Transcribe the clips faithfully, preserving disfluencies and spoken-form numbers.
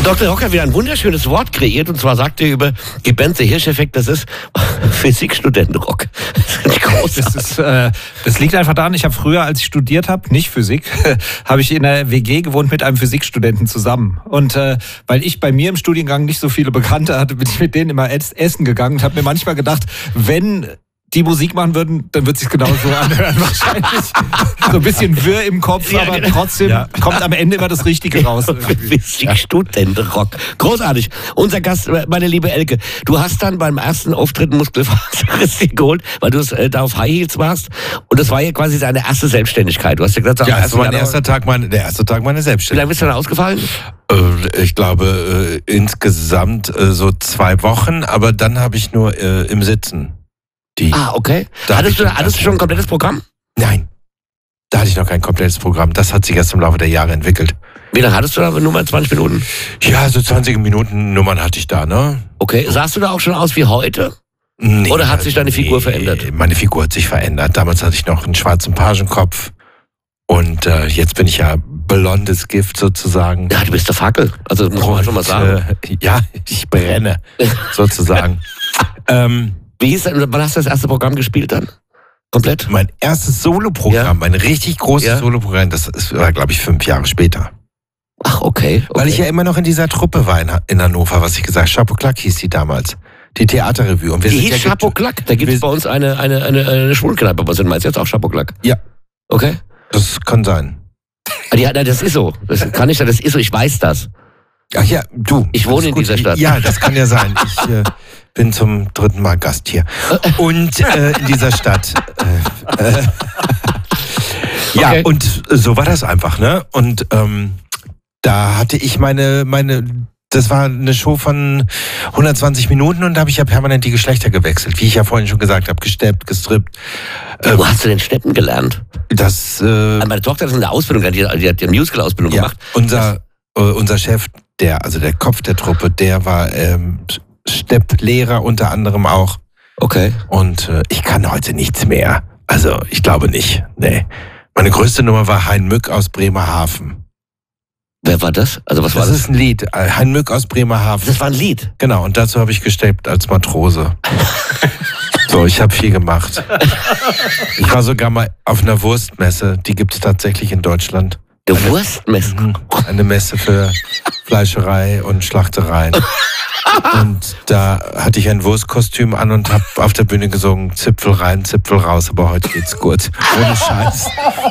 Doktor Rock hat wieder ein wunderschönes Wort kreiert, und zwar sagt er über die Band The Hirsch-Effekt, das ist Physikstudentenrock. Das, das, ist, äh, das liegt einfach daran, ich habe früher, als ich studiert habe, nicht Physik, habe ich in einer W G gewohnt mit einem Physikstudenten zusammen. Und äh, weil ich bei mir im Studiengang nicht so viele Bekannte hatte, bin ich mit denen immer essen gegangen und habe mir manchmal gedacht, wenn die Musik machen würden, dann wird es sich genauso anhören wahrscheinlich. So ein bisschen wirr im Kopf, ja, aber genau. Trotzdem ja. kommt am Ende immer das Richtige raus. Physikstudentenrock. Großartig. Unser Gast, meine liebe Elke, du hast dann beim ersten Auftritt Muskelfaserriss geholt, weil du äh, da auf High Heels warst, und das war ja quasi deine erste Selbstständigkeit. Du hast ja gesagt, ja, das war mein erster Tag, meine, der erste Tag meiner Selbstständigkeit. Wie lange bist du dann ausgefallen? Äh, ich glaube äh, insgesamt äh, so zwei Wochen, aber dann habe ich nur äh, im Sitzen. Die, ah, okay. Hattest du, hattest du schon ein komplettes Programm? Nein, da hatte ich noch kein komplettes Programm. Das hat sich erst im Laufe der Jahre entwickelt. Wie lange hattest du da? Nur mal zwanzig Minuten? Ja, so zwanzig Minuten Nummern hatte ich da, ne? Okay, sahst du da auch schon aus wie heute? Nee, oder hat sich deine Figur nee, verändert? Meine Figur hat sich verändert. Damals hatte ich noch einen schwarzen Pagenkopf. Und äh, jetzt bin ich ja blondes Gift sozusagen. Ja, du bist der Fackel. Also muss man einfach mal sagen. Äh, ja, ich brenne sozusagen. ähm... Wie hieß denn, wann hast du das erste Programm gespielt dann? Komplett? Mein erstes Soloprogramm, ja. mein richtig großes ja. Soloprogramm, das war, glaube ich, fünf Jahre später. Ach, okay, okay. Weil ich ja immer noch in dieser Truppe war in, in Hannover, was ich gesagt habe. Chapeau-Claque hieß die damals. Die Theaterrevue. Und wir die sind hieß ja Chapeau-Claque? Da gibt es bei uns eine, eine, eine, eine Schwulenkneipe. Was sind meinst du jetzt auch Chapeau-Claque? Ja. Okay. Das kann sein. Die, das ist so. Das kann ich, das ist so, ich weiß das. Ach ja, du. Ich wohne in gut. dieser Stadt. Ja, das kann ja sein. Ich äh, bin zum dritten Mal Gast hier. Und äh, in dieser Stadt. Äh, äh, ja, okay. Und so war das einfach, ne? Und ähm, da hatte ich meine, meine, das war eine Show von hundertzwanzig Minuten, und da habe ich ja permanent die Geschlechter gewechselt. Wie ich ja vorhin schon gesagt habe, gesteppt, gestrippt. Wo ähm, hast du denn Steppen gelernt? Das, äh, meine Tochter ist in der Ausbildung, die, die hat die Musical-Ausbildung ja, gemacht. Unser, äh, unser Chef, der, also der Kopf der Truppe, der war ähm, Stepplehrer unter anderem auch. Okay. Und äh, ich kann heute nichts mehr. Also ich glaube nicht. Nee. Meine größte Nummer war Hein Mück aus Bremerhaven. Wer war das? Also was das war das? Das ist ein Lied. Hein Mück aus Bremerhaven. Das war ein Lied? Genau, und dazu habe ich gesteppt als Matrose. So, ich habe viel gemacht. Ich war sogar mal auf einer Wurstmesse. Die gibt es tatsächlich in Deutschland. Eine Wurstmesse? Eine Messe für Fleischerei und Schlachtereien. Und da hatte ich ein Wurstkostüm an und habe auf der Bühne gesungen, Zipfel rein, Zipfel raus, aber heute geht's gut. Ohne Scheiß.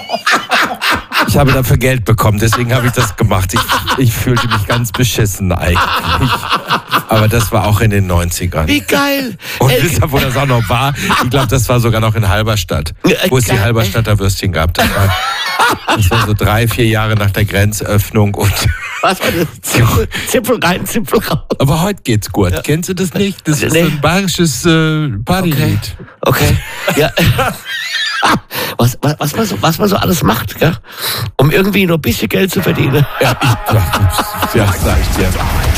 Ich habe dafür Geld bekommen, deswegen habe ich das gemacht. Ich, ich fühlte mich ganz beschissen eigentlich. Aber das war auch in den neunzigern. Wie geil! Und wisst ihr, wo das auch noch war? Ich glaube, das war sogar noch in Halberstadt, wo es die Halberstadter Würstchen gab. Das war, das war so drei, vier Jahre nach der Grenzöffnung. Und was war das? Zipfel, Zipfel rein, Zipfel raus. Aber heute geht's gut. Ja. Kennst du das nicht? Das ist nee. ein bayerisches äh, Partylied. Okay. okay. Ja. Was, was, was, man so, was man so alles macht, gell? Um irgendwie nur ein bisschen Geld zu verdienen. Ja, ich, ja, sag ich dir.